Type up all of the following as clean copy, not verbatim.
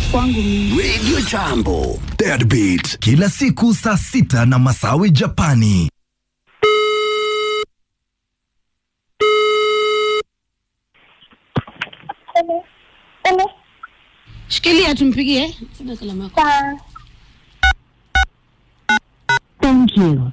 kwangu mimi. Radio Jambo, Deadbeat, kila siku saa 6 na Masawi Japani. Hello. Shikilia tumpigie. Sina kalamu yako. Thank you.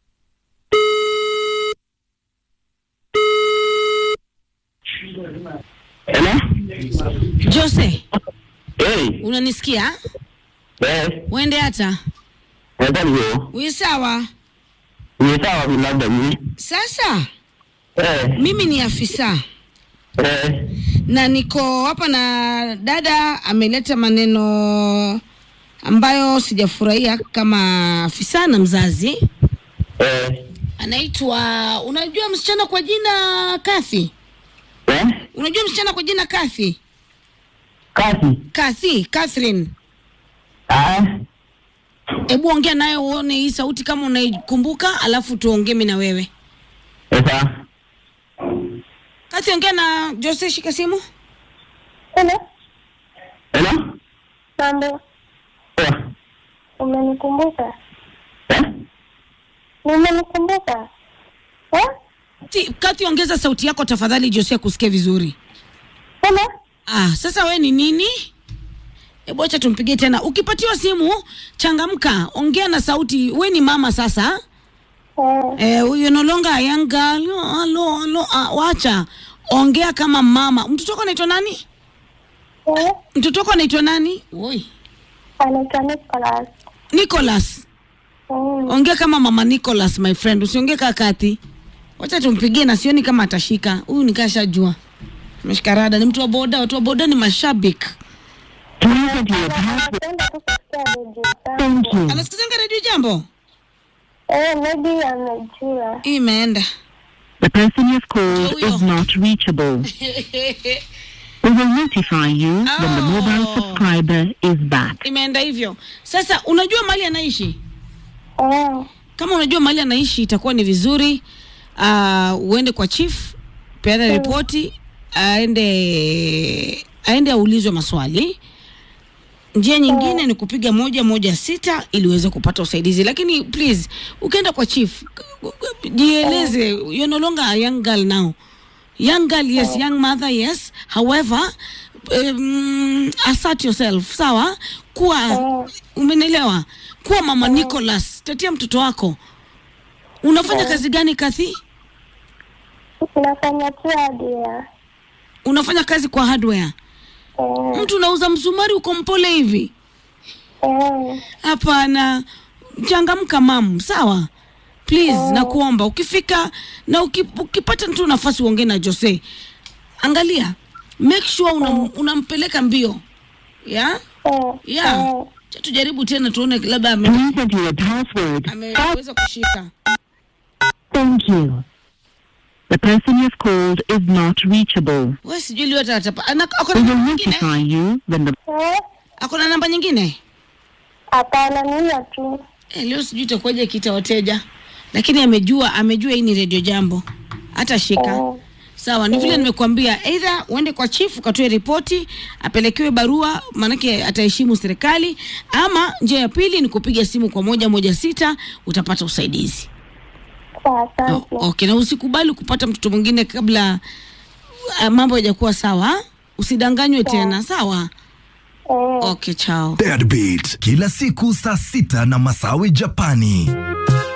Hello? Jose, Hey. unanisikia? Yes. Wende hata. Ndio. Wewe sawa? Ni sawa labda mimi. Sasa Mimi ni afisa. Na niko hapa na dada ameleta maneno ambayo sijafurahia kama afisa na mzazi. Anaitwa, unajua msichana kwa jina Kathy? Unajua msichana kwa jina Kathy? Catherine. Hebu ongea naye uone hii sauti kama unaikumbuka, alafu tuongee mimi na wewe. Sasa. Kati ongea na Jose, shika simu. Hello. Hello? Mambo. Umenikumbuka? Umenikumbuka? Kati ongeza sauti yako tafadhali Jose kusikia vizuri. Hello. Sasa we ni nini? Hebu acha tumpigie tena. Ukipatiwa simu, changamka, ongea na sauti. We ni mama sasa. You no longer a young girl. Hello. Wacha. Ongea kama mama. Mtoto wako anaitwa nani? Mtoto wako anaitwa nani? Oi. Anaitwa Nicholas. Ongea kama mama Nicholas, my friend. Usiongee kakati. Wacha tumpigie na sioni kama atashika. Huyu nikashajua. Mshkarada ni mtu wa boda, watu wa boda ni mashabiki. Anasikizanga Radio Jambo? Maybe amejua. Imeenda. The person you've called is not reachable. We will notify you when the mobile subscriber is back. Imeenda hivyo. Sasa unajua mahali anaishi? Kama unajua mahali anaishi itakuwa ni vizuri uende kwa chief, peana ripoti, aende aulizwe maswali. Njia nyingine ni kupiga 116 ili uweze kupata usaidizi. Lakini please, ukienda kwa chief, jieleze, you're no longer a young girl now. Young girl, yes, young mother, yes. However, assert yourself, sawa? Umenielewa? Kuwa mama Nicholas, tetea mtoto wako. Unafanya kazi gani Kathy? Nafanya hardware. Unafanya kazi kwa hardware? Mtu unauza msumari uko mpole hivi? Hapana. Changamka mam, sawa? Please, nakuomba ukifika na ukipata mtu nafasi uongee na Jose. Angalia, make sure unampeleka mbio. Yeah? Tujaribu tena tuone labda ameweza kushika. Thank you. The person you've called is not reachable. Wewe sijui leo atapa. We will notify you when the Akona namba nyingine? Hapana, mimi tu. Leo sijui itakuwaje kita wateja. Lakini amejua hii ni Radio Jambo. Hata shika. Sawa, ni vile nimekuambia, either uende kwa chief ukatoe ripoti, apelekewe barua, manake ataheshimu serikali, ama njia ya pili ni kupiga simu kwa 116 utapata usaidizi. Okay, na usikubali kupata mtoto mwingine kabla mambo hayajakuwa sawa. Usidanganywe tena, sawa? Okay, ciao. Deadbeat, kila siku saa 6 na Masawi Japani.